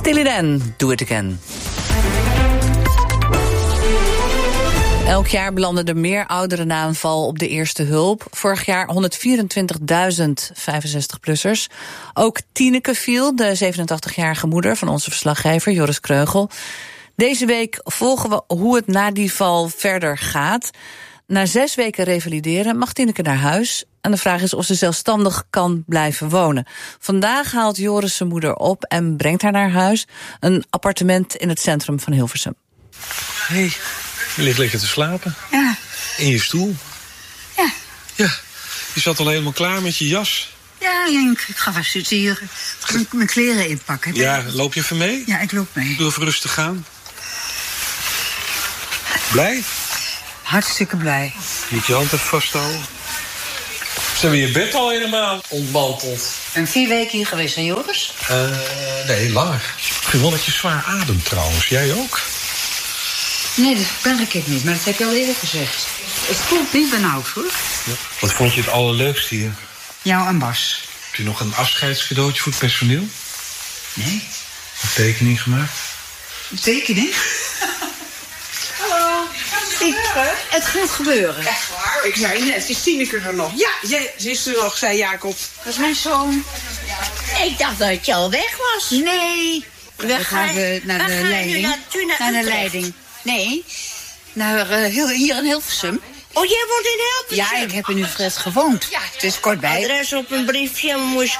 Steely Dan, Do It Again. Elk jaar belanden er meer ouderen na een val op de eerste hulp. Vorig jaar 124.000 65-plussers. Ook Tineke viel, de 87-jarige moeder van onze verslaggever Joris Kreugel. Deze week volgen we hoe het na die val verder gaat. Na 6 weken revalideren mag Tineke naar huis. En de vraag is of ze zelfstandig kan blijven wonen. Vandaag haalt Joris zijn moeder op en brengt haar naar huis. Een appartement in het centrum van Hilversum. Hey, je ligt lekker te slapen. Ja. In je stoel. Ja. Ja, je zat al helemaal klaar met je jas. Ja, ik ga wel studeren. Mijn kleren inpakken. Ja, loop je even mee? Ja, ik loop mee. Doe even rustig gaan. Blij? Hartstikke blij. Moet je hand even vasthouden. Ze hebben je bed al helemaal ontmanteld. En 4 weken hier geweest, hè, Joris? Nee, langer. Ik vind wel dat je zwaar ademt trouwens. Jij ook? Nee, dat merk ik niet, maar dat heb je al eerder gezegd. Het voelt niet benauwd, hoor. Ja. Wat vond je het allerleukste hier? Jou en Bas. Heb je nog een afscheidscadeautje voor het personeel? Nee. Een tekening gemaakt? Een tekening? Hallo. Het gaat gebeuren. Echt waar? Ik zei net, is Tineke er nog? Ja, ze is er nog, zei Jacob. Dat is mijn zoon. Ik dacht dat je al weg was. Nee. We gaan naar de leiding. Naar de leiding. Nee, hier in Hilversum. Oh, jij woont in Hilversum? Ja, ik heb in Utrecht gewoond. Ja. Het is kort bij. Adres op een briefje, moest